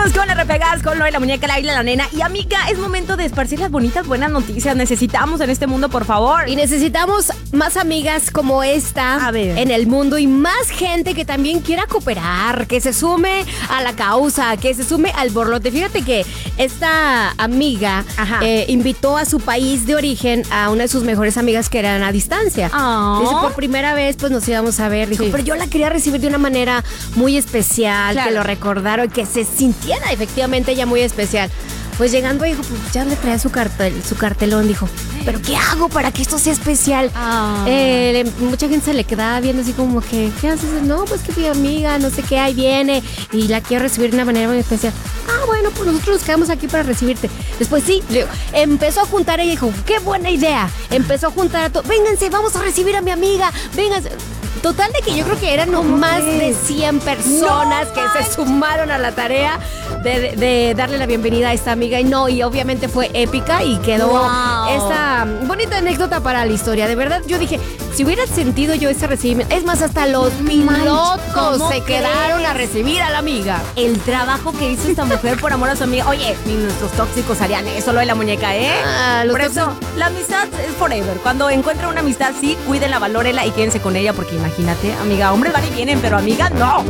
Seguimos con las repegadas, con lo de la muñeca, la isla, la nena. Y amiga, es momento de esparcir las bonitas, buenas noticias. Necesitamos en este mundo, por favor. Y necesitamos más amigas como esta en el mundo y más gente que también quiera cooperar, que se sume a la causa, que se sume al borlote. Fíjate que esta amiga invitó a su país de origen a una de sus mejores amigas que eran a distancia. Dice, por primera vez pues nos íbamos a ver. Dijo, pero yo la quería recibir de una manera muy especial, que lo recordaron, que se sintiera efectivamente ella muy especial. Pues llegando dijo, pues ya le traía su cartelón, dijo, ¿pero qué hago para que esto sea especial? Mucha gente se le quedaba viendo así como que, ¿qué haces? No, pues que mi amiga, no sé qué, ahí viene y la quiero recibir de una manera muy especial. Bueno, pues nosotros nos quedamos aquí para recibirte. Después empezó a juntar, ella dijo, qué buena idea. Empezó a juntar a todos, vénganse, vamos a recibir a mi amiga, vénganse. Total de que yo creo que eran más de 100 personas que se sumaron a la tarea de darle la bienvenida a esta amiga. Y obviamente fue épica y quedó esta bonita anécdota para la historia. De verdad, yo dije, si hubiera sentido yo ese recibimiento, es más, hasta los pilotos se quedaron a recibir a la amiga. El trabajo que hizo esta mujer por amor a su amiga. Oye, ni nuestros tóxicos harían eso, lo de la muñeca, ¿eh? Por eso, la amistad es forever. Cuando encuentren una amistad, sí, cuídenla, valórenla y quédense con ella, porque imagínate, amiga, hombres van y vienen, pero amiga, no.